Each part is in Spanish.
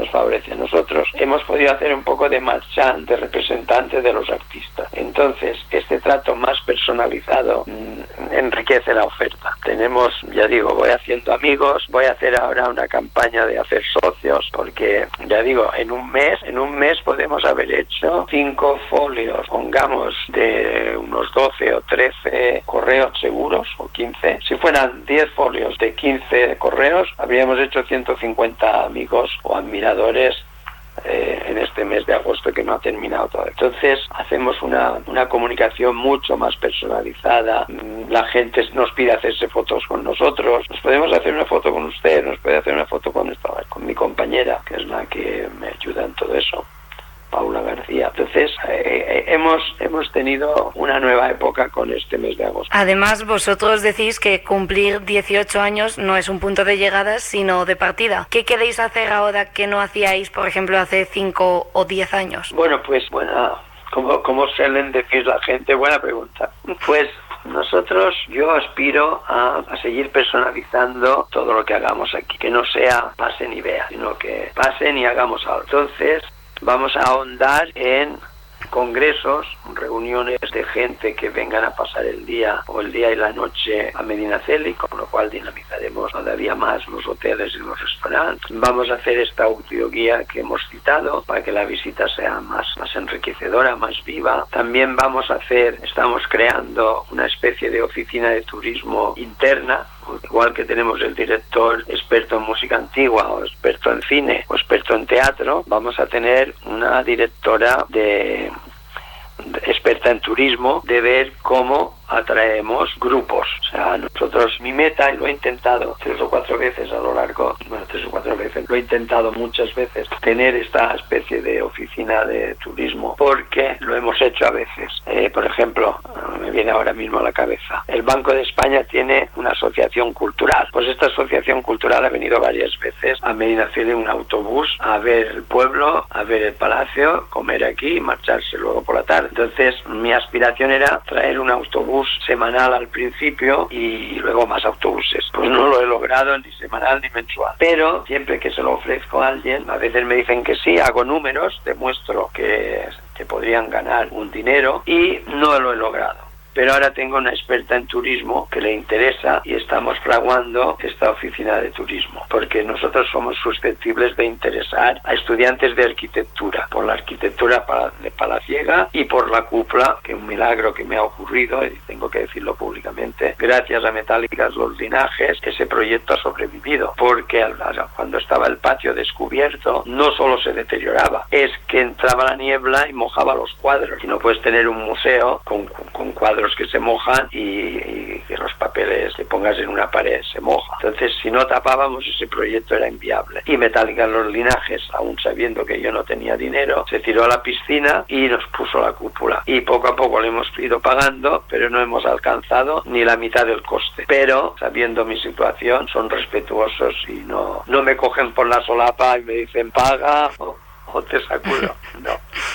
favorece. Nosotros hemos podido hacer un poco de marchand, de representante de los artistas. Entonces, este trato más personalizado enriquece la oferta. Tenemos, ya digo, voy haciendo amigos, voy a hacer ahora una campaña de hacer socios, porque, ya digo, en un mes podemos haber hecho 5 folios, pongamos, de unos 12 o 13 correos seguros, o 15. Si fueran 10 folios de 15 correos, habríamos hecho 150 amigos o admiradores en este mes de agosto que no ha terminado todavía. Entonces hacemos una comunicación mucho más personalizada. La gente nos pide hacerse fotos con nosotros. Nos podemos hacer una foto con usted, nos puede hacer una foto con mi compañera, que es la que me ayuda en todo eso, Paula García. Entonces hemos tenido una nueva época con este mes de agosto. Además, vosotros decís que cumplir 18 años no es un punto de llegada, sino de partida. ¿Qué queréis hacer ahora que no hacíais, por ejemplo, hace 5 o 10 años? Bueno, pues como suelen decir la gente, buena pregunta. Pues nosotros, yo aspiro a seguir personalizando todo lo que hagamos aquí, que no sea pasen y vean, sino que pasen y hagamos algo. Entonces vamos a ahondar en congresos, reuniones de gente que vengan a pasar el día o el día y la noche a Medinaceli, con lo cual dinamizaremos todavía más los hoteles y los restaurantes. Vamos a hacer esta audioguía que hemos citado para que la visita sea más enriquecedora, más viva. También estamos creando una especie de oficina de turismo interna, igual que tenemos el director experto en música antigua o experto en cine o experto en teatro. Vamos a tener una directora experta en turismo, de ver cómo atraemos grupos. O sea, mi meta, y lo he intentado 3 o 4 veces a lo largo, 3 o 4 veces, lo he intentado muchas veces, tener esta especie de oficina de turismo, porque lo hemos hecho a veces. Por ejemplo, me viene ahora mismo a la cabeza, el Banco de España tiene una asociación cultural. Pues esta asociación cultural ha venido varias veces a Medinaceli en un autobús, a ver el pueblo, a ver el palacio, comer aquí y marcharse luego por la tarde. Entonces, mi aspiración era traer un autobús semanal al principio y luego más autobuses. Pues no lo he logrado ni semanal ni mensual. Pero siempre que se lo ofrezco a alguien, a veces me dicen que sí, hago números, demuestro que podrían ganar un dinero y no lo he logrado. Pero ahora tengo una experta en turismo que le interesa y estamos fraguando esta oficina de turismo, porque nosotros somos susceptibles de interesar a estudiantes de arquitectura, por la arquitectura de Palaciega y por la cúpula, que es un milagro que me ha ocurrido, y tengo que decirlo públicamente, gracias a Metálicas Los Linajes, ese proyecto ha sobrevivido, porque cuando estaba el patio descubierto, no solo se deterioraba, es que entraba la niebla y mojaba los cuadros, y no puedes tener un museo con cuadros que se mojan y que los papeles que pongas en una pared se mojan. Entonces, si no tapábamos, ese proyecto era inviable. Y Metálicas Los Linajes, aún sabiendo que yo no tenía dinero, se tiró a la piscina y nos puso la cúpula. Y poco a poco le hemos ido pagando, pero no hemos alcanzado ni la mitad del coste. Pero, sabiendo mi situación, son respetuosos y no me cogen por la solapa y me dicen paga o te sacudo. No.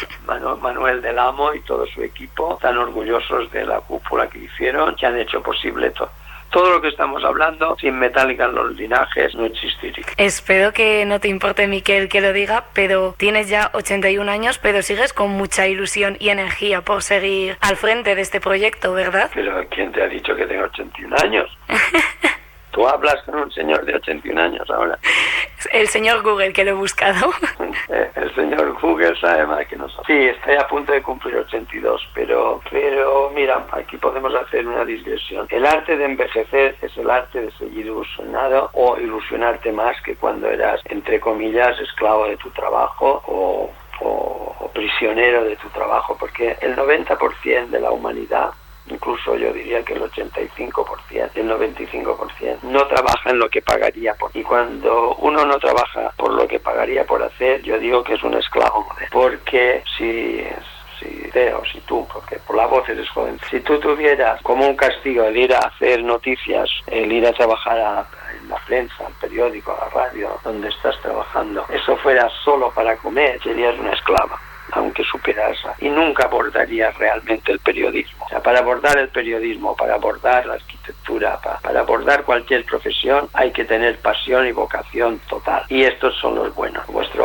Manuel del Amo y todo su equipo están orgullosos de la cúpula que hicieron, que han hecho posible todo lo que estamos hablando. Sin Metálicas Los Linajes no existiría. Espero que no te importe, Miquel, que lo diga, pero tienes ya 81 años, pero sigues con mucha ilusión y energía por seguir al frente de este proyecto, ¿verdad? Pero ¿quién te ha dicho que tengo 81 años? Tú hablas con un señor de 81 años ahora. El señor Google, que lo he buscado. El señor Google sabe más que nosotros. Sí, estoy a punto de cumplir 82, pero mira, aquí podemos hacer una digresión. El arte de envejecer es el arte de seguir ilusionado o ilusionarte más que cuando eras, entre comillas, esclavo de tu trabajo o prisionero de tu trabajo, porque el 90% de la humanidad, incluso yo diría que el 85%, el 95%, no trabaja en lo que pagaría por. Y cuando uno no trabaja por lo que pagaría por hacer, yo digo que es un esclavo moderno. Porque si tú, porque por la voz eres joven, si tú tuvieras como un castigo el ir a hacer noticias, el ir a trabajar en la prensa, al periódico, a la radio, donde estás trabajando, eso fuera solo para comer, serías una esclava, aunque supieras, y nunca abordarías realmente el periodismo. O sea, para abordar el periodismo, para abordar la arquitectura, para abordar cualquier profesión, hay que tener pasión y vocación total. Y estos son los buenos. Vuestro